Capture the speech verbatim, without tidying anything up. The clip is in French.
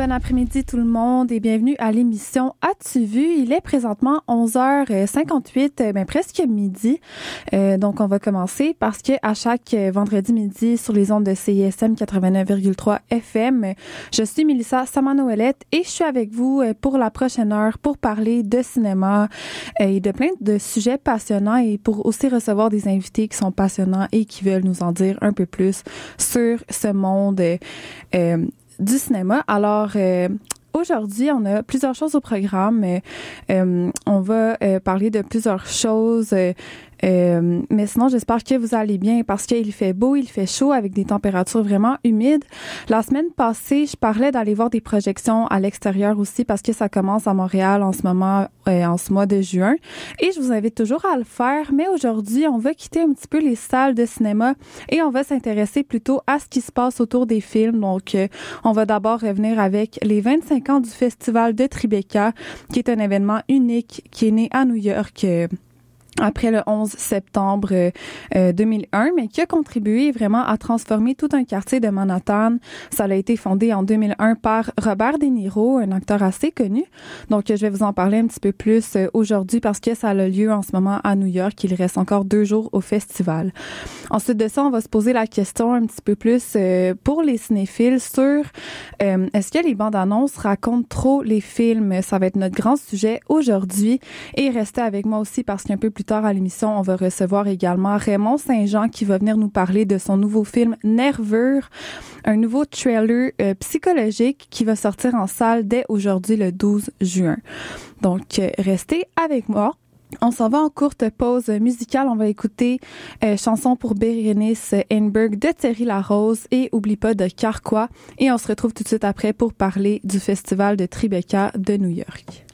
bon après-midi tout le monde et bienvenue à l'émission As-tu vu? Il est présentement onze heures cinquante-huit, ben presque midi. Euh, donc on va commencer parce que à chaque vendredi midi sur les ondes de C I S M quatre-vingt-neuf virgule trois F M, je suis Mélissa Samanoëlette et je suis avec vous pour la prochaine heure pour parler de cinéma et de plein de sujets passionnants et pour aussi recevoir des invités qui sont passionnants et qui veulent nous en dire un peu plus sur ce monde euh, du cinéma. Alors, euh, aujourd'hui, on a plusieurs choses au programme. Euh, on va euh, parler de plusieurs choses. Euh, Euh, mais sinon, j'espère que vous allez bien parce qu'il fait beau, il fait chaud avec des températures vraiment humides. La semaine passée, je parlais d'aller voir des projections à l'extérieur aussi parce que ça commence à Montréal en ce moment, euh, en ce mois de juin. Et je vous invite toujours à le faire. Mais aujourd'hui, on va quitter un petit peu les salles de cinéma et on va s'intéresser plutôt à ce qui se passe autour des films. Donc, euh, on va d'abord revenir avec les vingt-cinq ans du Festival de Tribeca, qui est un événement unique qui est né à New York euh, après le onze septembre euh, deux mille un, mais qui a contribué vraiment à transformer tout un quartier de Manhattan. Ça a été fondé en deux mille un par Robert De Niro, un acteur assez connu. Donc, je vais vous en parler un petit peu plus euh, aujourd'hui parce que ça a lieu en ce moment à New York. Il reste encore deux jours au festival. Ensuite de ça, on va se poser la question un petit peu plus euh, pour les cinéphiles sur euh, est-ce que les bandes annonces racontent trop les films? Ça va être notre grand sujet aujourd'hui. Et restez avec moi aussi parce qu'un peu plus tard à l'émission, on va recevoir également Raymond Saint-Jean qui va venir nous parler de son nouveau film Nervure, un nouveau trailer euh, psychologique qui va sortir en salle dès aujourd'hui le douze juin. Donc, euh, restez avec moi. On s'en va en courte pause musicale. On va écouter euh, Chanson pour Bérénice Henberg de Thierry Larose et Oublie pas de Carquois. Et on se retrouve tout de suite après pour parler du Festival de Tribeca de New York.